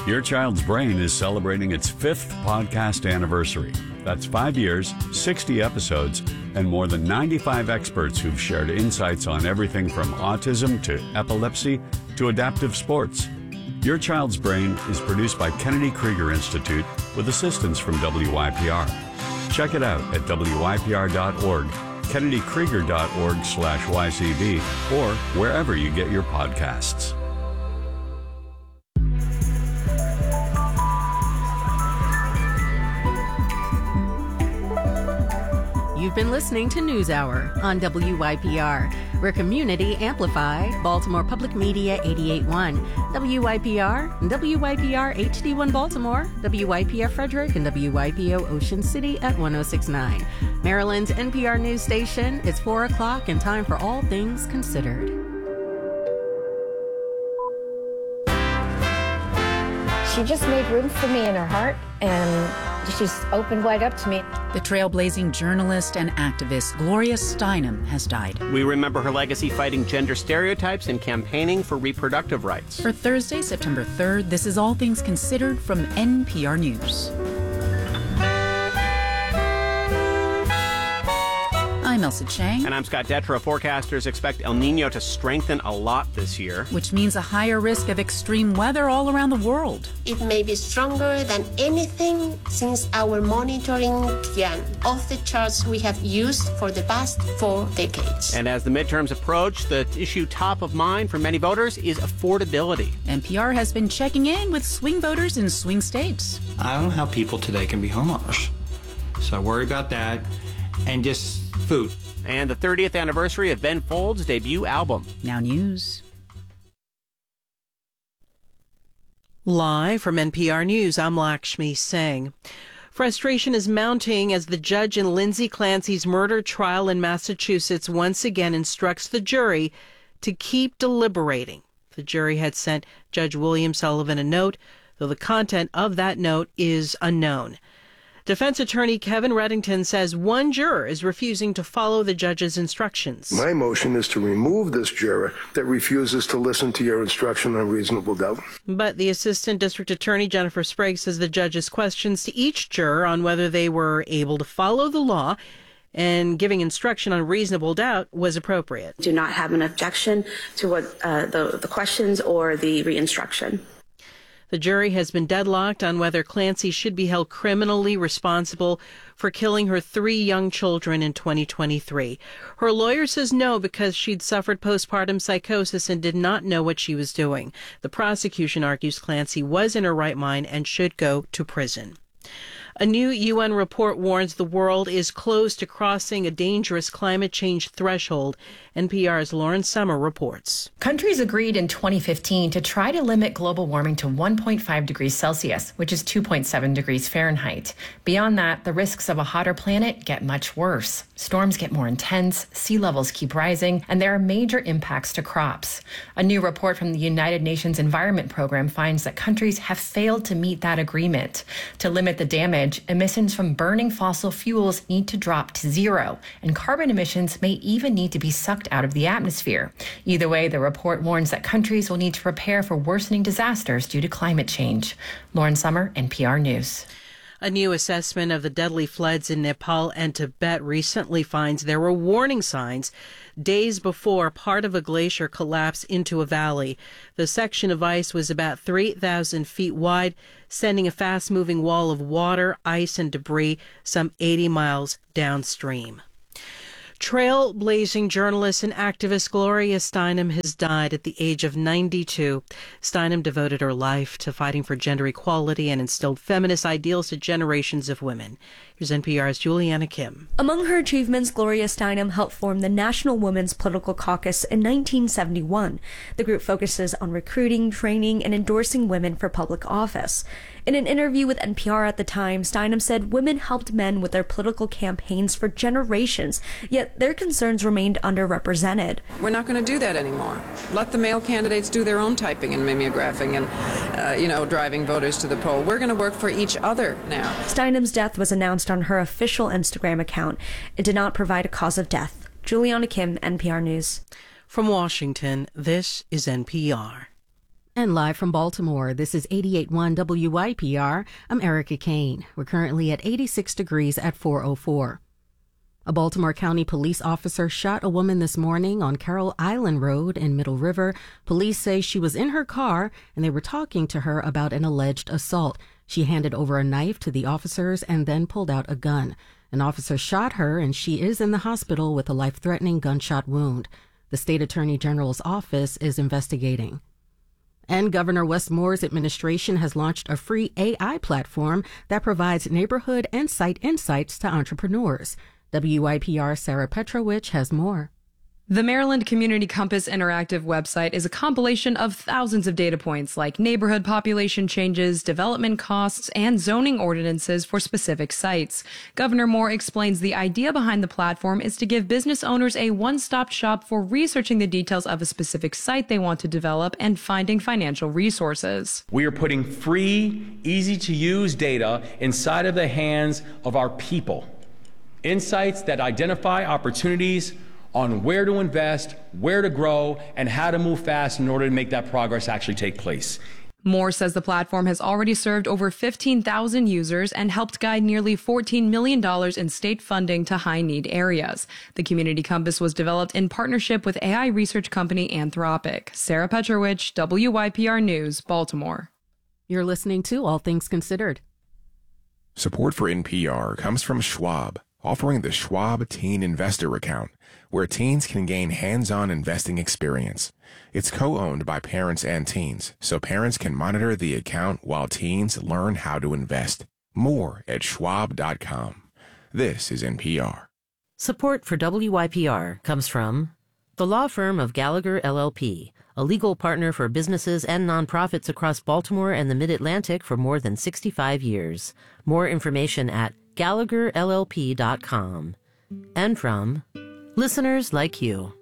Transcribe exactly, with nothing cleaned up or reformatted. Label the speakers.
Speaker 1: Your Child's Brain is celebrating its fifth podcast anniversary. That's five years, sixty episodes, and more than ninety-five experts who've shared insights on everything from autism to epilepsy to adaptive sports. Your Child's Brain is produced by Kennedy Krieger Institute with assistance from W Y P R. Check it out at W Y P R dot org, kennedy krieger dot org slash Y C B, or wherever you get your podcasts.
Speaker 2: You've been listening to NewsHour on W Y P R. We're community amplified, Baltimore Public Media eighty-eight point one, W Y P R, W Y P R H D one Baltimore, W Y P R Frederick, and W Y P O Ocean City at one oh six point nine. Maryland's N P R News Station. It's four o'clock and time for All Things Considered.
Speaker 3: She just made room for me in her heart, and she's opened wide up to me.
Speaker 4: The trailblazing journalist and activist Gloria Steinem has died.
Speaker 5: We remember her legacy fighting gender stereotypes and campaigning for reproductive rights.
Speaker 4: For Thursday, September third, this is All Things Considered from N P R News. I'm Elsa Chang.
Speaker 5: And I'm Scott Detrow. Forecasters expect El Nino to strengthen a lot this year,
Speaker 4: which means a higher risk of extreme weather all around the world.
Speaker 6: It may be stronger than anything since our monitoring began, off the charts we have used for the past four decades.
Speaker 5: And as the midterms approach, the issue top of mind for many voters is affordability.
Speaker 4: N P R has been checking in with swing voters in swing states.
Speaker 7: I don't know how people today can be homeowners, so I worry about that. And just food.
Speaker 5: And the thirtieth anniversary of Ben Folds' debut album.
Speaker 4: Now News.
Speaker 8: Live from N P R News, I'm Lakshmi Singh. Frustration is mounting as the judge in Lindsay Clancy's murder trial in Massachusetts once again instructs the jury to keep deliberating. The jury had sent Judge William Sullivan a note, though the content of that note is unknown. Defense attorney Kevin Reddington says one juror is refusing to follow the judge's instructions.
Speaker 9: My motion is to remove this juror that refuses to listen to your instruction on reasonable doubt.
Speaker 8: But the assistant district attorney, Jennifer Sprague, says the judge's questions to each juror on whether they were able to follow the law and giving instruction on reasonable doubt was appropriate.
Speaker 10: Do not have an objection to what uh, the, the questions or the re-instruction.
Speaker 8: The jury has been deadlocked on whether Clancy should be held criminally responsible for killing her three young children in twenty twenty-three. Her lawyer says no because she'd suffered postpartum psychosis and did not know what she was doing. The prosecution argues Clancy was in her right mind and should go to prison. A new U N report warns the world is close to crossing a dangerous climate change threshold. N P R's Lauren Summer reports.
Speaker 11: Countries agreed in twenty fifteen to try to limit global warming to one point five degrees Celsius, which is two point seven degrees Fahrenheit. Beyond that, the risks of a hotter planet get much worse. Storms get more intense, sea levels keep rising, and there are major impacts to crops. A new report from the United Nations Environment Program finds that countries have failed to meet that agreement. To limit the damage, emissions from burning fossil fuels need to drop to zero, and carbon emissions may even need to be sucked out of the atmosphere. Either way, the report warns that countries will need to prepare for worsening disasters due to climate change. Lauren Summer, N P R News.
Speaker 8: A new assessment of the deadly floods in Nepal and Tibet recently finds there were warning signs days before part of a glacier collapsed into a valley. The section of ice was about three thousand feet wide, sending a fast-moving wall of water, ice, and debris some eighty miles downstream. Trailblazing journalist and activist Gloria Steinem has died at the age of ninety-two. Steinem devoted her life to fighting for gender equality and instilled feminist ideals to generations of women. Here's N P R's Juliana Kim.
Speaker 12: Among her achievements, Gloria Steinem helped form the National Women's Political Caucus in nineteen seventy-one. The group focuses on recruiting, training, and endorsing women for public office. In an interview with N P R at the time, Steinem said women helped men with their political campaigns for generations, yet their concerns remained underrepresented.
Speaker 13: We're not going to do that anymore. Let the male candidates do their own typing and mimeographing and, uh, you know, driving voters to the poll. We're going to work for each other now.
Speaker 12: Steinem's death was announced on her official Instagram account. It did not provide a cause of death. Juliana Kim, N P R News.
Speaker 8: From Washington, this is N P R.
Speaker 2: And live from Baltimore, this is eighty-eight point one W Y P R. I'm Erica Kane. We're currently at eighty-six degrees at four oh four. A Baltimore County police officer shot a woman this morning on Carroll Island Road in Middle River. Police say she was in her car and they were talking to her about an alleged assault. She handed over a knife to the officers and then pulled out a gun. An officer shot her and she is in the hospital with a life-threatening gunshot wound. The state attorney general's office is investigating. And Governor Wes Moore's administration has launched a free A I platform that provides neighborhood and site insights to entrepreneurs. W Y P R Sarah Petrovich has more.
Speaker 14: The Maryland Community Compass Interactive website is a compilation of thousands of data points like neighborhood population changes, development costs, and zoning ordinances for specific sites. Governor Moore explains the idea behind the platform is to give business owners a one-stop shop for researching the details of a specific site they want to develop and finding financial resources.
Speaker 15: We are putting free, easy-to-use data inside of the hands of our people. Insights that identify opportunities on where to invest, where to grow, and how to move fast in order to make that progress actually take place.
Speaker 14: Moore says the platform has already served over fifteen thousand users and helped guide nearly fourteen million dollars in state funding to high-need areas. The Community Compass was developed in partnership with A I research company Anthropic. Sarah Petrovich, W Y P R News, Baltimore.
Speaker 2: You're listening to All Things Considered.
Speaker 16: Support for N P R comes from Schwab, offering the Schwab Teen Investor Account, where teens can gain hands-on investing experience. It's co-owned by parents and teens, so parents can monitor the account while teens learn how to invest. More at schwab dot com. This is N P R.
Speaker 17: Support for W Y P R comes from the law firm of Gallagher L L P, a legal partner for businesses and nonprofits across Baltimore and the Mid-Atlantic for more than sixty-five years. More information at gallagher L L P dot com. And from listeners like you.